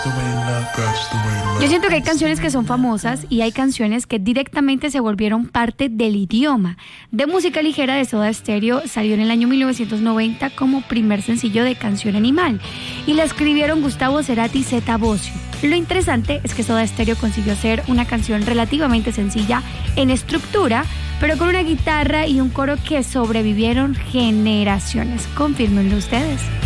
Yo siento que hay canciones que son famosas y hay canciones que directamente se volvieron parte del idioma. De Música Ligera de Soda Stereo salió en el año 1990 como primer sencillo de Canción Animal y la escribieron Gustavo Cerati y Zeta Bosio. Lo interesante es que Soda Stereo consiguió hacer una canción relativamente sencilla en estructura, pero con una guitarra y un coro que sobrevivieron generaciones. Confírmenlo ustedes.